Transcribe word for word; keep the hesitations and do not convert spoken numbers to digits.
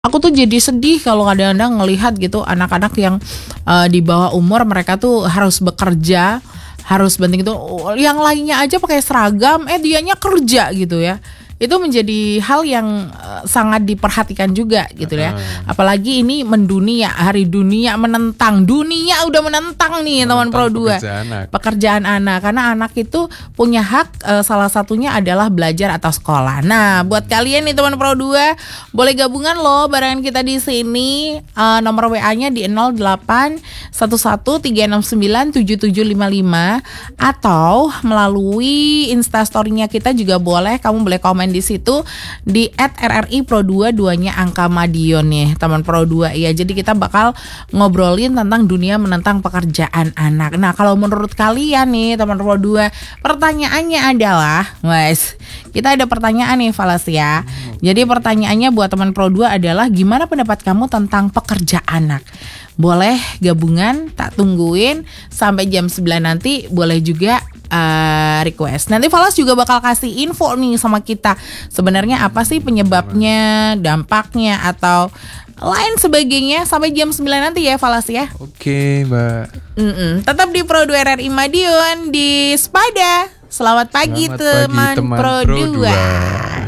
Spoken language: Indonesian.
Aku tuh jadi sedih kalau kadang-kadang ngelihat gitu anak-anak yang uh, di bawah umur mereka tuh harus bekerja, harus banting itu, yang lainnya aja pakai seragam, eh dianya kerja gitu ya. Itu menjadi hal yang uh, sangat diperhatikan juga gitu ya. Apalagi ini mendunia, hari dunia menentang, dunia udah menentang nih teman Pro dua. Pekerjaan anak. Pekerjaan anak, karena anak itu punya hak, uh, salah satunya adalah belajar atau sekolah. Nah, buat kalian nih teman Pro dua, boleh gabungan loh barengan kita di sini. Uh, nomor W A-nya di nol delapan satu satu tiga enam sembilan tujuh tujuh lima lima atau melalui Instastory-nya kita juga boleh. Kamu boleh komen di situ di et R R I Pro dua, duanya angka Madiun nih teman Pro dua ya. Jadi kita bakal ngobrolin tentang dunia menentang pekerjaan anak. Nah, kalau menurut kalian nih teman Pro dua, pertanyaannya adalah, guys, kita ada pertanyaan nih Falas ya. Jadi pertanyaannya buat teman Pro dua adalah, gimana pendapat kamu tentang pekerja anak? Boleh gabungan, tak tungguin sampai jam sembilan nanti, boleh juga uh, request. Nanti Falas juga bakal kasih info nih sama kita. Sebenarnya apa sih penyebabnya, dampaknya atau lain sebagainya sampai jam sembilan nanti ya Falas ya. Oke, Mbak. Mm-mm. Tetap di Pro dua R R I Madiun di Spada. Selamat pagi, Selamat pagi, teman, teman Pro Pro dua. dua.